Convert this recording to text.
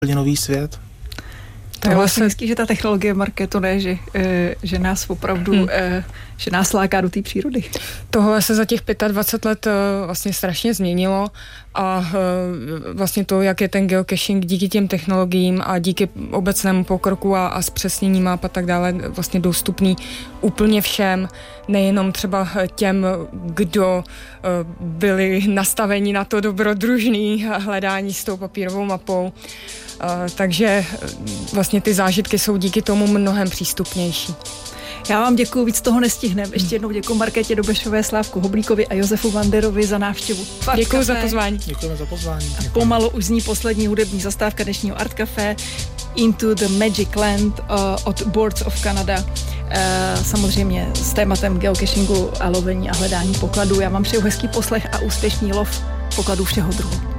úplně nový svět. To je vlastně hezký, že ta technologie, Marké, to ne, že nás opravdu, že nás láká do té přírody. Tohle se za těch 25 let vlastně strašně změnilo a vlastně to, jak je ten geocaching díky těm technologiím a díky obecnému pokroku a zpřesnění map a tak dále vlastně dostupný úplně všem, nejenom třeba těm, kdo byli nastaveni na to dobrodružný hledání s tou papírovou mapou. Takže vlastně ty zážitky jsou díky tomu mnohem přístupnější. Já vám děkuju, víc toho nestihneme. Ještě jednou děkuju Markétě Dobešové, Slávku Hoblíkovi a Josefu Vanderovi za návštěvu. Děkuju za pozvání. Děkujeme za pozvání. A pomalu už zní poslední hudební zastávka dnešního Art Café Into the Magic Land od Boards of Canada. Samozřejmě s tématem geocachingu a lovení a hledání pokladů. Já vám přeju hezký poslech a úspěšný lov pokladů všeho druhu.